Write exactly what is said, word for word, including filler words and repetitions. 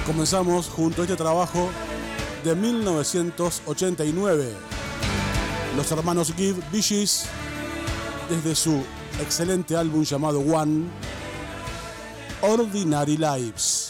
Comenzamos junto a este trabajo de mil novecientos ochenta y nueve. Los hermanos Gibb, Bee Gees, desde su excelente álbum llamado One, Ordinary Lives.